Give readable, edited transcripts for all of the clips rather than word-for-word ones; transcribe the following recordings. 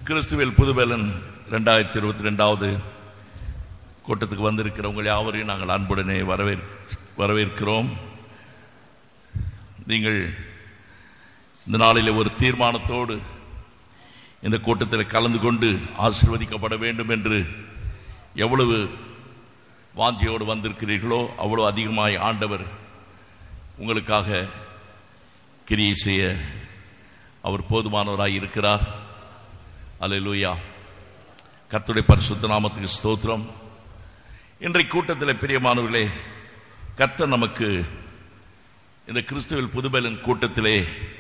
கிறிஸ்துவில் புதுபலன் 2022வது கூட்டத்துக்கு வந்திருக்கிறவங்க யாவரையும் நாங்கள் அன்புடனே வரவேற்கிறோம். நீங்கள் இந்த நாளில் ஒரு தீர்மானத்தோடு இந்த கூட்டத்தில் கலந்து கொண்டு ஆசீர்வதிக்கப்பட வேண்டும் என்று எவ்வளவு வாஞ்சியோடு வந்திருக்கிறீர்களோ அவ்வளவு அதிகமாய் ஆண்டவர் உங்களுக்காக கிரியை செய்ய அவர் போதுமானவராய் இருக்கிறார். அல்லேலூயா. கர்த்தருடைய பரிசுத்த நாமத்துக்கு ஸ்தோத்திரம். இன்றைய கூட்டத்தில் பிரியமானவர்களே, கர்த்தர் நமக்கு இந்த கிறிஸ்துவில் புதுபலன் கூட்டத்திலே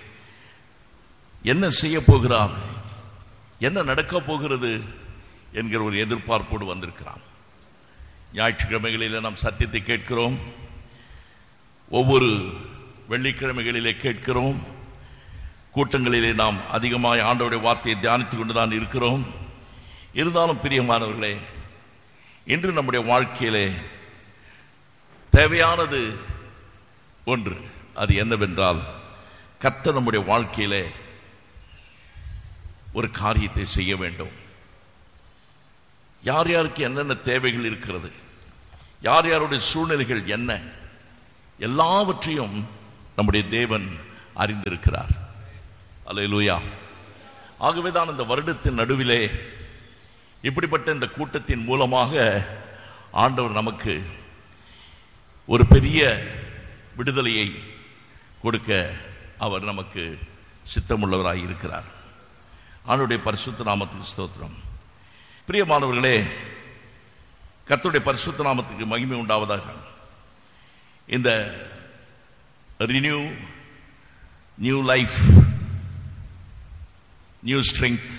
என்ன செய்ய போகிறார், என்ன நடக்க போகிறது என்கிற ஒரு எதிர்பார்ப்போடு வந்திருக்கிறான். ஞாயிற்றுக்கிழமைகளில் நாம் சத்தியத்தை கேட்கிறோம், ஒவ்வொரு வெள்ளிக்கிழமைகளிலே கேட்கிறோம், கூட்டங்களிலே நாம் அதிகமாக ஆண்டவருடைய வார்த்தையை தியானித்துக் கொண்டுதான் இருக்கிறோம். இருந்தாலும் பிரியமானவர்களே, இன்று நம்முடைய வாழ்க்கையிலே தேவையானது ஒன்று. அது என்னவென்றால், கர்த்தர் நம்முடைய வாழ்க்கையிலே ஒரு காரியத்தை செய்ய வேண்டும். யார் யாருக்கு என்னென்ன தேவைகள் இருக்கிறது, யார் யாருடைய சூழ்நிலைகள் என்ன, எல்லாவற்றையும் நம்முடைய தேவன் அறிந்திருக்கிறார். அல்லேலூயா. ஆகவேதான் இந்த வருடத்தின் நடுவிலே இப்படிப்பட்ட இந்த கூட்டத்தின் மூலமாக ஆண்டவர் நமக்கு ஒரு பெரிய விடுதலையை கொடுக்க அவர் நமக்கு சித்தமுள்ளவராய் இருக்கிறார். ஆண்டவருடைய பரிசுத்த நாமத்துக்கு ஸ்தோத்திரம். பிரியமானவர்களே, கர்த்தருடைய பரிசுத்த நாமத்துக்கு மகிமை உண்டாவதாக. இந்த நியூ லைஃப், நியூ ஸ்ட்ரெங்த்,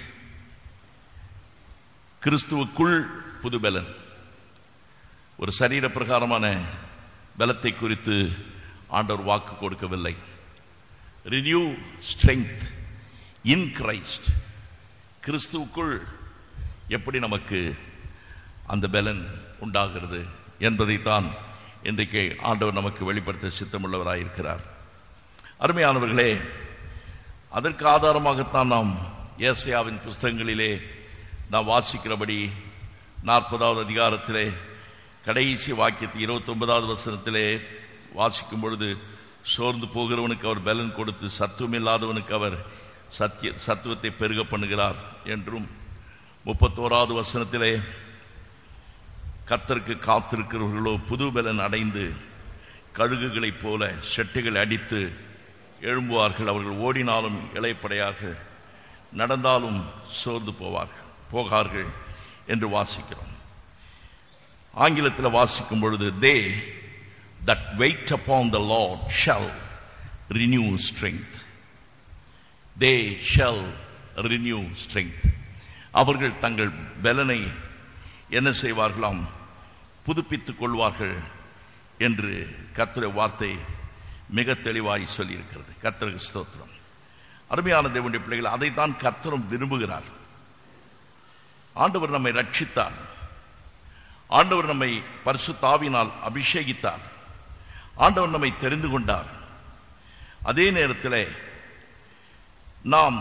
கிறிஸ்துவுக்குள் புதுபலன், ஒரு சரீர பிரகாரமான பலத்தை குறித்து ஆண்டவர் வாக்கு கொடுக்கவில்லை. ரினியூ ஸ்ட்ரெங்த் இன் கிரைஸ்ட், கிறிஸ்துவுக்குள் எப்படி நமக்கு அந்த பலன் உண்டாகிறது என்பதைத்தான் இன்றைக்கு ஆண்டவர் நமக்கு வெளிப்படுத்த சித்தமுள்ளவராயிருக்கிறார். அருமையானவர்களே, அதற்கு ஆதாரமாகத்தான் நாம் ஏசாயாவின் புஸ்தகங்களிலே நாம் வாசிக்கிறபடி 40வது அதிகாரத்திலே கடைசி வாக்கியத்தை 29வது வசனத்திலே வாசிக்கும் பொழுது, சோர்ந்து போகிறவனுக்கு அவர் பலன் கொடுத்து சத்துவம் இல்லாதவனுக்கு அவர் சத்துவத்தை பெருக பண்ணுகிறார் என்றும், 31வது வசனத்திலே கர்த்தருக்கு காத்திருக்கிறவர்களோ புது பலன் அடைந்து கழுகுகளைப் போல செட்டைகள் அடித்து எழும்புவார்கள், அவர்கள் ஓடினாலும் இளைப்படையார்கள், நடந்தாலும் சோர்ந்து போகார்கள் என்று வாசிக்கிறோம். ஆங்கிலத்தில் வாசிக்கும் பொழுது, they that wait upon the Lord shall renew strength. They shall renew strength. அவர்கள் தங்கள் பலனை என்ன செய்வார்களாம், புதுப்பித்துக் கொள்வார்கள் என்று கர்த்தருடைய வார்த்தை மிக தெளிவாய் சொல்லியிருக்கிறது. கர்த்தருக்கு ஸ்தோத்திரம். அருமையான தேவனுடைய பிள்ளைகள், அதைத்தான் கர்த்தரும் விரும்புகிறார். ஆண்டவர் நம்மை ரட்சித்தார், ஆண்டவர் நம்மை பரிசுத்த ஆவியினால் அபிஷேகித்தார், ஆண்டவர் நம்மை தெரிந்து கொண்டார். அதே நேரத்தில் நாம்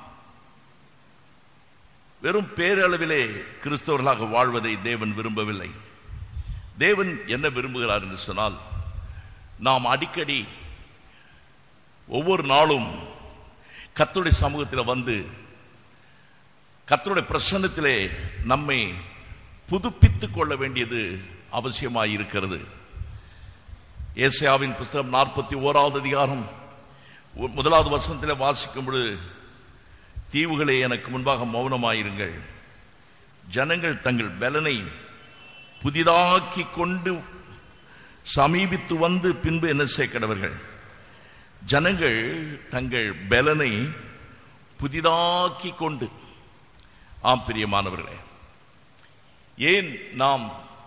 வெறும் பேரளவிலே கிறிஸ்தவர்களாக வாழ்வதை தேவன் விரும்பவில்லை. தேவன் என்ன விரும்புகிறார் என்று சொன்னால், நாம் அடிக்கடி ஒவ்வொரு நாளும் கர்த்தருடைய சமூகத்தில் வந்து கர்த்தருடைய பிரசன்னத்திலே நம்மை புதுப்பித்துக் கொள்ள வேண்டியது அவசியமாய் இருக்கிறது. ஏசாயாவின் புஸ்தகம் 41வது அதிகாரம் 1வது வசனத்திலே வாசிக்கும் பொழுது, தீவுகளே எனக்கு முன்பாக மௌனமாயிருங்கள், ஜனங்கள் தங்கள் பலனை புதிதாக்கி கொண்டு சமீபித்து வந்து பின்பு என்ன செய்கிறவர்கள். ஜனங்கள் தங்கள் பலனை புதிதாக்கி கொண்டு. ஆம் பிரியமானவர்களே, ஏன் நாம்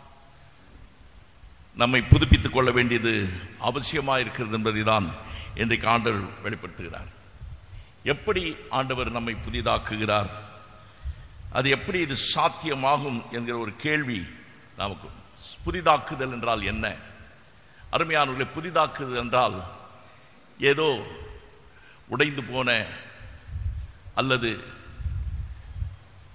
நம்மை புதுப்பித்துக் கொள்ள வேண்டியது அவசியமாக இருக்கிறது என்பதை தான் இன்றைக்கு ஆண்டவர் வெளிப்படுத்துகிறார். எப்படி ஆண்டவர் நம்மை புதிதாக்குகிறார், அது எப்படி இது சாத்தியமாகும் என்கிற ஒரு கேள்வி நமக்கு. புதிதாக்குதல் என்றால் என்ன? அருமையானவர்களை, புதிதாக்குதல் என்றால் ஏதோ உடைந்து போன அல்லது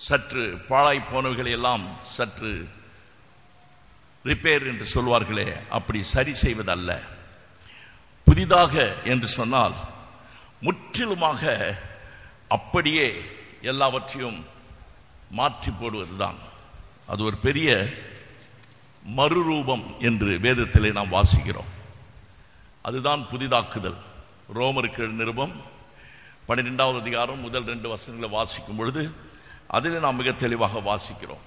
சற்று பாழாய் போனவைகளை எல்லாம் சற்று ரிப்பேர் என்று சொல்வார்களே, அப்படி சரி செய்வதல்ல. புதிதாக என்று சொன்னால் முற்றிலுமாக அப்படியே எல்லாவற்றையும் மாற்றி போடுவதுதான். அது ஒரு பெரிய மறுரூபம் என்று வேதத்திலே நாம் வாசிக்கிறோம். அதுதான் புதிதாக்குதல். ரோமருக்கு நிருபம் 12வது அதிகாரம் முதல் 2 வசனங்களை வாசிக்கும் பொழுது அதிலே நாம் மிக தெளிவாக வாசிக்கிறோம்.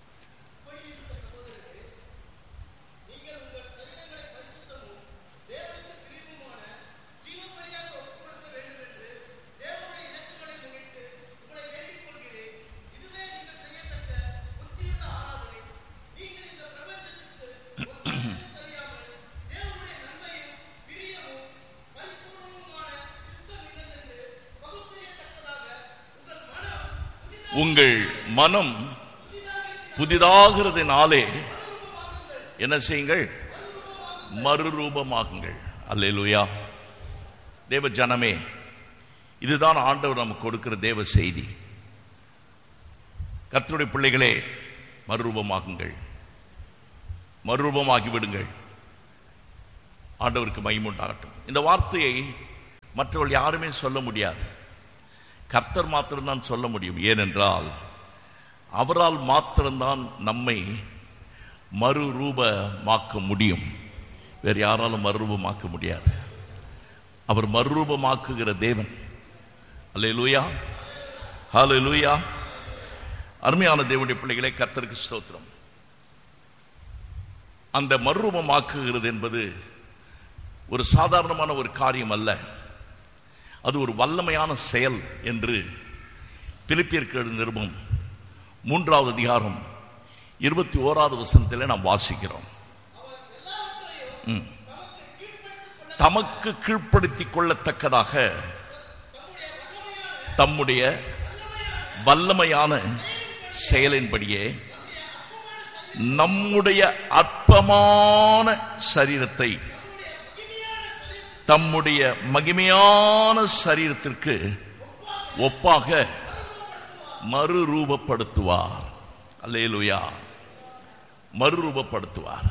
உங்கள் மனம் புதிதாகிறதுனாலே என்ன செய்யுங்கள்? மறுரூபமாகுங்கள். அல்லேலூயா. தேவ ஜனமே, இதுதான் ஆண்டவர் நமக்கு கொடுக்கிற தேவ செய்தி. கர்த்தருடைய பிள்ளைகளே, மறுரூபமாகுங்கள், மறுரூபமாகி விடுங்கள். ஆண்டவருக்கு மகிமை உண்டாகட்டும். இந்த வார்த்தையை மற்றவர்கள் யாருமே சொல்ல முடியாது. கர்த்தர் மாத்திரம்தான் சொல்ல முடியும். ஏனென்றால் அவரால் மாத்திரம்தான் நம்மை மறுரூபமாக்க முடியும். வேறு யாராலும் மறுரூபமாக்க முடியாது. அவர் மறுரூபமாக்குகிற தேவன். அல்லேலூயா, ஹல்லேலூயா. அருமையான தேவனுடைய பிள்ளைகளே, கர்த்தருக்கு ஸ்தோத்திரம். அந்த மறுரூபமாக்குகிறது என்பது ஒரு சாதாரணமான ஒரு காரியம் அல்ல. அது ஒரு வல்லமையான செயல் என்று பிலிப்பியருக்கு நிருபம் 3வது அதிகாரம் 21வது வசனத்திலே நாம் வாசிக்கிறோம். தமக்கு கீழ்ப்படுத்திக் கொள்ளத்தக்கதாக தம்முடைய வல்லமையான செயலின்படியே நம்முடைய அற்பமான சரீரத்தை தம்முடைய மகிமையான சரீரத்திற்கு ஒப்பாக மறுரூபப்படுத்துவார். அல்லேலூயா. மறுரூபப்படுத்துவார்.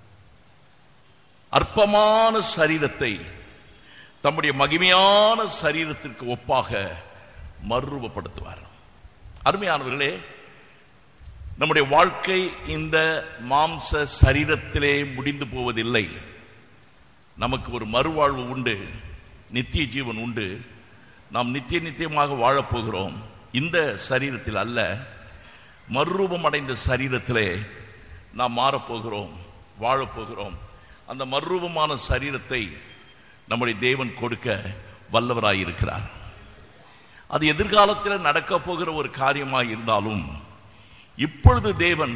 அற்பமான சரீரத்தை தம்முடைய மகிமையான சரீரத்திற்கு ஒப்பாக மறுரூபப்படுத்துவார். அருமையானவர்களே, நம்முடைய வாழ்க்கை இந்த மாம்ச சரீரத்திலே முடிந்து போவதில்லை. நமக்கு ஒரு மறுவாழ்வு உண்டு, நித்திய ஜீவன் உண்டு. நாம் நித்தியமாக வாழப்போகிறோம். இந்த சரீரத்தில் அல்ல, மறுரூபம் அடைந்த சரீரத்திலே நாம் மாறப்போகிறோம், வாழப்போகிறோம். அந்த மறுரூபமான சரீரத்தை நம்முடைய தேவன் கொடுக்க வல்லவராயிருக்கிறார். அது எதிர்காலத்தில் நடக்க போகிற ஒரு காரியமாக இருந்தாலும் இப்பொழுது தேவன்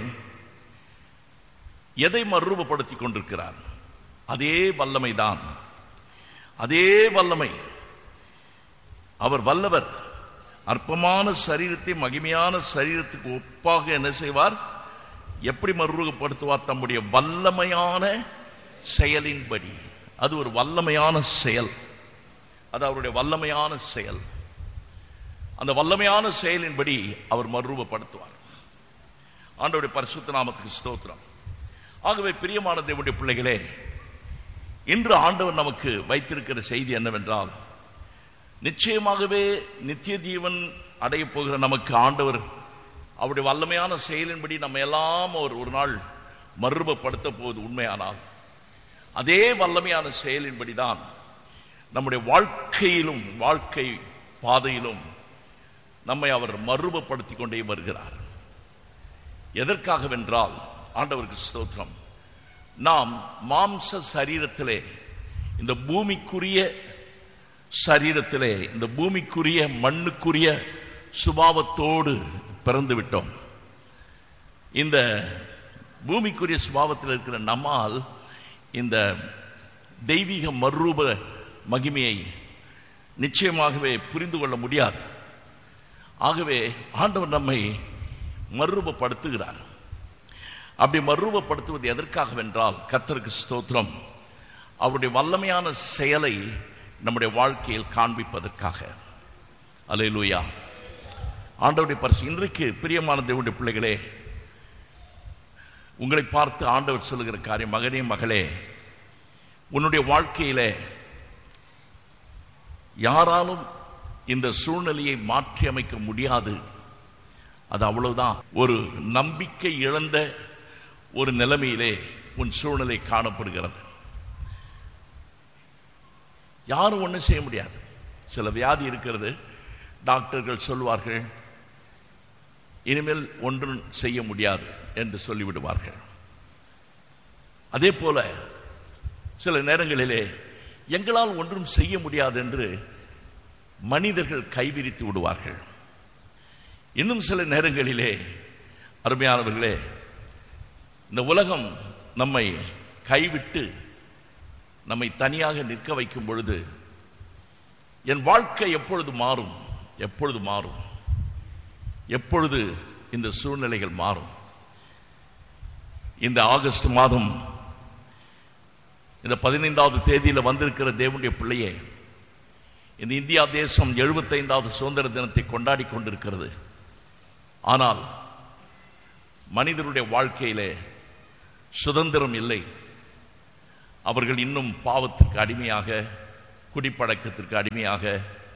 எதை மறுரூபப்படுத்திக் கொண்டிருக்கிறார்? அதே வல்லமைதான், அதே வல்லமை. அவர் வல்லவர். அற்பமான சரீரத்தை மகிமையான சரீரத்துக்கு ஒப்பாக என்ன செய்வார்? எப்படி மறுரூபப்படுத்துவார்? தம்முடைய வல்லமையான செயலின்படி. அது ஒரு வல்லமையான செயல். அது அவருடைய வல்லமையான செயல். அந்த வல்லமையான செயலின்படி அவர் மறுரூபப்படுத்துவார். ஆண்டவருடைய பரிசுத்த நாமத்துக்கு ஸ்தோத்திரம். ஆகவே பிரியமான தேவனுடைய பிள்ளைகளே, இன்று ஆண்டவர் நமக்கு வைத்திருக்கிற செய்தி என்னவென்றால், நிச்சயமாகவே நித்திய ஜீவன் அடைய போகிற நமக்கு ஆண்டவர் அவருடைய வல்லமையான செயலின்படி நம்ம எல்லாம் ஒரு நாள் மறுரூபப்படுத்த போவது உண்மையானால், அதே வல்லமையான செயலின்படிதான் நம்முடைய வாழ்க்கையிலும் வாழ்க்கை பாதையிலும் நம்மை அவர் மறுரூபப்படுத்திக் கொண்டே வருகிறார். எதற்காகவென்றால், ஆண்டவருக்கு ஸ்தோத்திரம், நாம் மாம்ச சரீரத்திலே, இந்த பூமிக்குரிய சரீரத்திலே, இந்த பூமிக்குரிய மண்ணுக்குரிய சுபாவத்தோடு பிறந்து விட்டோம். இந்த பூமிக்குரிய சுபாவத்தில் இருக்கிற நம்மால் இந்த தெய்வீக மறுரூப மகிமையை நிச்சயமாகவே புரிந்து கொள்ள முடியாது. ஆகவே ஆண்டவர் நம்மை மறுரூபப்படுத்துகிறார். அப்படி மறுரூபப்படுத்துவது எதற்காகவென்றால், கர்த்தருக்கு ஸ்தோத்திரம், அவருடைய வல்லமையான செயலை நம்முடைய வாழ்க்கையில் காண்பிப்பதற்காக. அல்லேலூயா. ஆண்டவருடைய பரிசு. இன்றைக்கு பிரியமான தேவனுடைய பிள்ளைகளே, உங்களை பார்த்து ஆண்டவர் சொல்லுகிற காரியம், மகனே மகளே, உன்னுடைய வாழ்க்கையில யாராலும் இந்த சூழ்நிலையை மாற்றி அமைக்க முடியாது. அது அவ்வளவுதான். ஒரு நம்பிக்கை இழந்த ஒரு நிலைமையிலே உன் சூழ்நிலை காணப்படுகிறது. யாரும் ஒன்றும் செய்ய முடியாது. சில வியாதி இருக்கிறது, டாக்டர்கள் சொல்வார்கள் இனிமேல் ஒன்றும் செய்ய முடியாது என்று சொல்லிவிடுவார்கள். அதே போல சில நேரங்களிலே எங்களால் ஒன்றும் செய்ய முடியாது என்று மனிதர்கள் கைவிரித்து விடுவார்கள். இன்னும் சில நேரங்களிலே அருமையானவர்களே, இந்த உலகம் நம்மை கைவிட்டு நம்மை தனியாக நிற்க வைக்கும் பொழுது என் வாழ்க்கை எப்பொழுது மாறும், எப்பொழுது மாறும், எப்பொழுது இந்த சூழ்நிலைகள் மாறும்? இந்த ஆகஸ்ட் மாதம் இந்த 15வது தேதியில் வந்திருக்கிற தேவனுடைய பிள்ளையே, இந்த இந்தியா தேசம் 75வது சுதந்திர தினத்தை கொண்டாடி கொண்டிருக்கிறது. ஆனால் மனிதருடைய வாழ்க்கையிலே சுதந்திரம் இல்லை. அவர்கள் இன்னும் பாவத்திற்கு அடிமையாக, குடிப்பழக்கத்திற்கு அடிமையாக,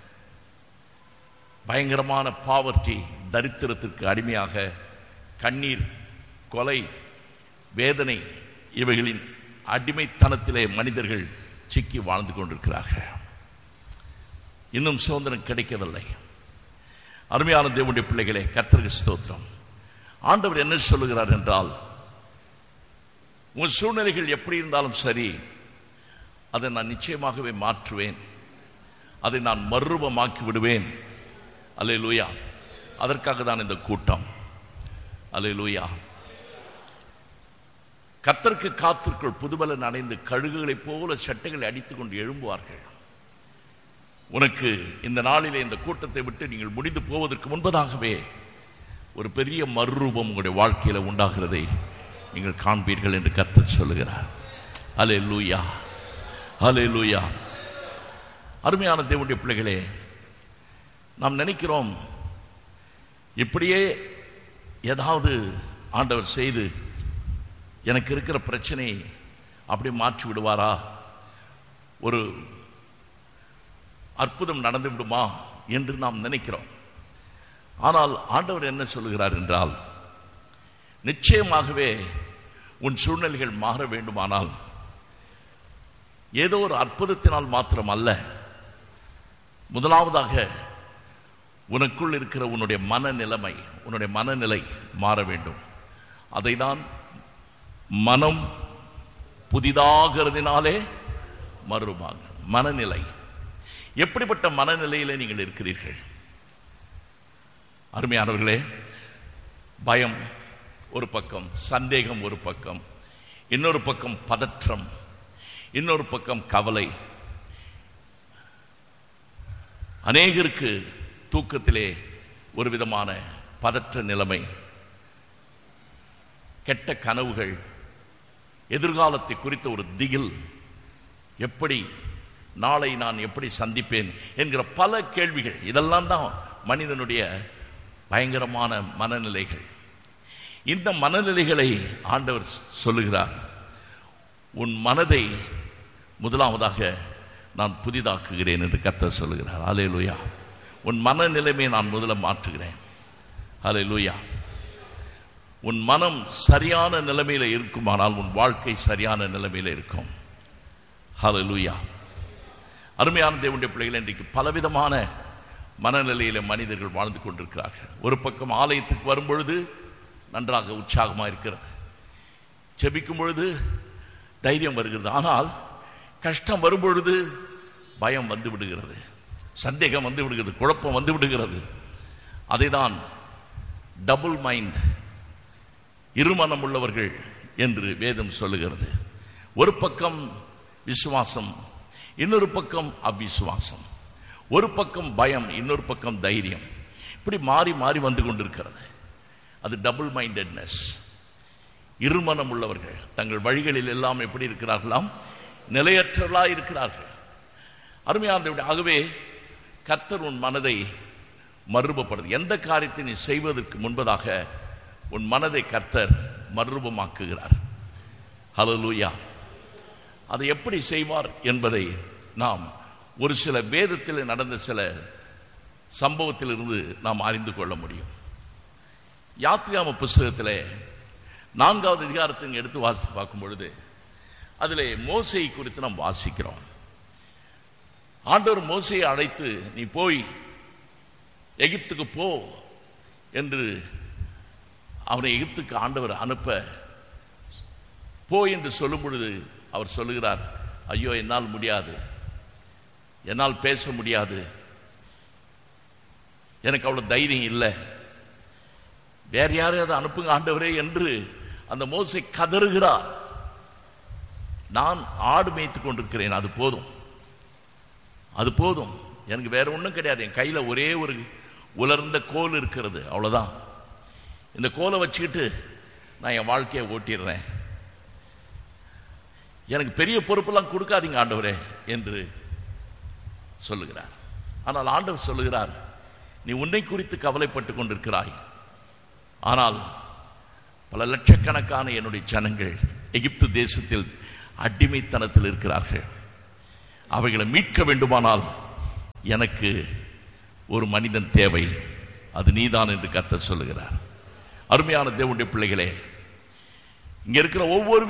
பயங்கரமான பாவர்ட்டி, தரித்திரத்திற்கு அடிமையாக, கண்ணீர், கொலை, வேதனை, இவைகளின் அடிமைத்தனத்திலே மனிதர்கள் சிக்கி வாழ்ந்து கொண்டிருக்கிறார்கள். இன்னும் சுதந்திரம் கிடைக்கவில்லை. அருமையான தேவனுடைய பிள்ளைகளே, கர்த்தருக்கு ஸ்தோத்திரம். ஆண்டவர் என்ன சொல்லுகிறார் என்றால், உன் சூழ்நிலைகள் எப்படி இருந்தாலும் சரி, அதை நான் நிச்சயமாகவே மாற்றுவேன், அதை நான் மறுரூபமாக்கி விடுவேன். அல்லேலூயா. அதற்காக தான் இந்த கூட்டம். அல்லேலூயா. கர்த்தருக்கு காத்திருக்கள் புதுபலன் அடைந்து கழுகுகளைப் போல சட்டைகளை அடித்துக் கொண்டு எழும்புவார்கள். உனக்கு இந்த நாளிலே இந்த கூட்டத்தை விட்டு நீங்கள் முடிந்து போவதற்கு முன்பதாகவே ஒரு பெரிய மறுரூபம் உங்களுடைய வாழ்க்கையில உண்டாகிறதை நீங்கள் காண்பீர்கள் என்று கர்த்தர் சொல்லுகிறார். அல்லேலூயா, அல்லேலூயா. அருமையான தேவனுடைய பிள்ளைகளே, நாம் நினைக்கிறோம் இப்படியே ஏதாவது ஆண்டவர் செய்து எனக்கு இருக்கிற பிரச்சனை அப்படி மாற்றி விடுவாரா, ஒரு அற்புதம் நடந்து விடுமா என்று நாம் நினைக்கிறோம். ஆனால் ஆண்டவர் என்ன சொல்லுகிறார் என்றால், நிச்சயமாகவே உன் சூழ்நிலைகள் மாற வேண்டுமானால் ஏதோ ஒரு அற்புதத்தினால் மாத்திரம் அல்ல, முதலாவதாக உனக்குள் இருக்கிற உன்னுடைய மனநிலைமை, உன்னுடைய மனநிலை மாற வேண்டும். அதை தான் மனம் புதிதாகிறதுனாலே மறுரூபமாக. மனநிலை, எப்படிப்பட்ட மனநிலையிலே நீங்கள் இருக்கிறீர்கள்? அருமையானவர்களே, பயம் ஒரு பக்கம், சந்தேகம் ஒரு பக்கம், இன்னொரு பக்கம் பதற்றம், இன்னொரு பக்கம் கவலை. அநேகருக்கு தூக்கத்திலே ஒரு விதமான பதற்ற நிலைமை, கெட்ட கனவுகள், எதிர்காலத்தை குறித்த ஒரு திகில், எப்படி நாளை நான் எப்படி சந்திப்பேன் என்கிற பல கேள்விகள். இதெல்லாம் தான் மனிதனுடைய பயங்கரமான மனநிலைகள். இந்த மனநிலைகளை ஆண்டவர் சொல்லுகிறார், உன் மனதை முதலாவதாக நான் புதிதாக்குகிறேன் என்று கர்த்தர் சொல்லுகிறார். அல்லேலூயா. உன் மனநிலைமையை நான் முதல்ல மாற்றுகிறேன். அல்லேலூயா. உன் மனம் சரியான நிலைமையில இருக்குமானால் உன் வாழ்க்கை சரியான நிலைமையில இருக்கும். அல்லேலூயா. அருமையான தேவனுடைய பிள்ளைகள், இன்றைக்கு பலவிதமான மனநிலையில மனிதர்கள் வாழ்ந்து கொண்டிருக்கிறார்கள். ஒரு பக்கம் ஆலயத்துக்கு வரும்பொழுது நன்றாக உற்சாகமாக இருக்கிறது, ஜெபிக்கும் பொழுது தைரியம் வருகிறது. ஆனால் கஷ்டம் வரும்பொழுது பயம் வந்து விடுகிறது, சந்தேகம் வந்து விடுகிறது, குழப்பம் வந்து விடுகிறது. அதைதான் டபுள் மைண்ட், இருமனம் உள்ளவர்கள் என்று வேதம் சொல்லுகிறது. ஒரு பக்கம் விசுவாசம், இன்னொரு பக்கம் அவிசுவாசம். ஒரு பக்கம் பயம், இன்னொரு பக்கம் தைரியம். இப்படி மாறி மாறி வந்து கொண்டிருக்கிறது. அது டபுள் மைண்டட்னஸ். இருமனம் உள்ளவர்கள் தங்கள் வழிகளில் எல்லாம் எப்படி இருக்கிறார்களாம்? நிலையற்றவர்களாக இருக்கிறார்கள். அருமையானவர்களே, ஆகவே கர்த்தர் உன் மனதை மறுரூபப்படுது. எந்த காரியத்தை நீ செய்வதற்கு முன்பதாக உன் மனதை கர்த்தர் மறுரூபமாக்குகிறார். ஹல்லேலூயா. அதை எப்படி செய்வார் என்பதை நாம் ஒரு சில வேதத்தில் நடந்த சில சம்பவத்திலிருந்து நாம் அறிந்து கொள்ள முடியும். யாத்ராகம புஸ்தகத்தில் 4வது அதிகாரத்தை எடுத்து வாசித்து பார்க்கும் பொழுது அதிலே மோசேயை குறித்து நாம் வாசிக்கிறோம். ஆண்டவர் மோசேயை அழைத்து நீ போய் எகிப்துக்கு போ என்று அவனை எகிப்துக்கு ஆண்டவர் அனுப்ப போ என்று சொல்லும் பொழுது அவர் சொல்லுகிறார், ஐயோ என்னால் முடியாது, என்னால் பேச முடியாது, எனக்கு அவ்வளவு தைரியம் இல்லை, வேற யாரையாவது அனுப்புங்க ஆண்டவரே என்று அந்த மோசே கதறுகிறார். நான் ஆடு மேய்த்து கொண்டிருக்கிறேன், அது போதும், அது போதும், எனக்கு வேற ஒன்றும் கிடையாது, என் கையில ஒரே ஒரு உலர்ந்த கோல் இருக்கிறது, அவ்வளவுதான், இந்த கோலை வச்சுக்கிட்டு நான் என் வாழ்க்கையை ஓட்டிடுறேன், எனக்கு பெரிய பொறுப்பெல்லாம் கொடுக்காதீங்க ஆண்டவரே என்று சொல்லுகிறார். ஆனால் ஆண்டவர் சொல்லுகிறார், நீ உன்னை குறித்து கவலைப்பட்டு கொண்டிருக்கிறாய், ஆனால் பல லட்சக்கணக்கான என்னுடைய ஜனங்கள் எகிப்து தேசத்தில் அடிமைத்தனத்தில் இருக்கிறார்கள், அவைகளை மீட்க வேண்டுமானால் எனக்கு ஒரு மனிதன் தேவை, அது நீதான் என்று கர்த்தர் சொல்லுகிறார். அருமையான தேவனுடைய பிள்ளைகளே, இங்க இருக்கிற ஒவ்வொரு